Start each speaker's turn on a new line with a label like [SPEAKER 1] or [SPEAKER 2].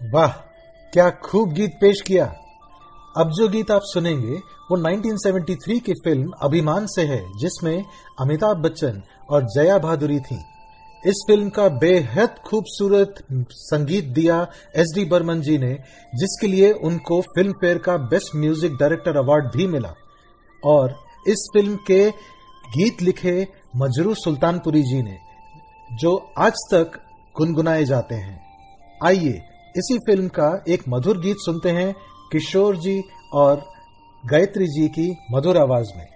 [SPEAKER 1] वाह, क्या खूब गीत पेश किया। अब जो गीत आप सुनेंगे वो 1973 की फिल्म अभिमान से है, जिसमें अमिताभ बच्चन और जया भादुरी थी। इस फिल्म का बेहद खूबसूरत संगीत दिया एस.डी. बर्मन जी ने, जिसके लिए उनको फिल्म फेयर का बेस्ट म्यूजिक डायरेक्टर अवार्ड भी मिला। और इस फिल्म के गीत लिखे मजरू सुल्तानपुरी जी ने, जो आज तक गुनगुनाए जाते हैं। आइए इसी फिल्म का एक मधुर गीत सुनते हैं किशोर जी और गायत्री जी की मधुर आवाज में।